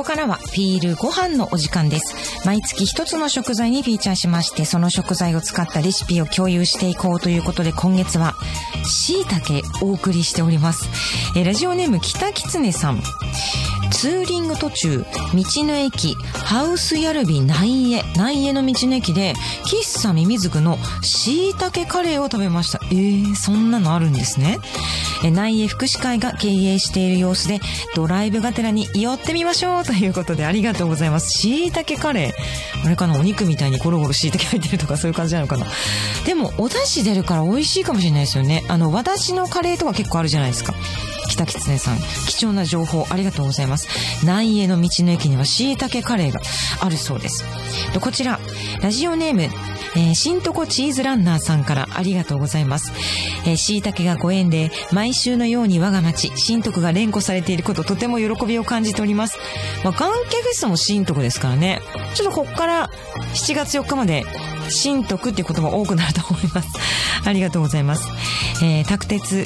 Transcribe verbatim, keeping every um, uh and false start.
からはピールご飯のお時間です。毎月一つの食材にフィーチャーしまして、その食材を使ったレシピを共有していこうということで、今月は椎茸お送りしております。えラジオネーム北狐さん。ツーリング途中、道の駅ハウスやるび内江内江の道の駅で喫茶ミミズクの椎茸カレーを食べました。えー、そんなのあるんですね。え内江福祉会が経営している様子で、ドライブがてらに寄ってみましょうということで、ありがとうございます。椎茸カレー、あれかな、お肉みたいにゴロゴロ椎茸入ってるとかそういう感じなのかな。でもお出汁出るから美味しいかもしれないですよね。あの和だしのカレーとか結構あるじゃないですか。北狐さん、貴重な情報ありがとうございます。内江の道の駅には椎茸カレーがあるそうです。こちらラジオネーム、えー、新床チーズランナーさんからありがとうございます。えー、椎茸がご縁で毎週のように我が町新床が連呼されていること、とても喜びを感じております。まあ、ガンケフェスも新床ですからね。ちょっとこっからしちがつよっかまで新床っていう言葉多くなると思います。ありがとうございます。えー、卓鉄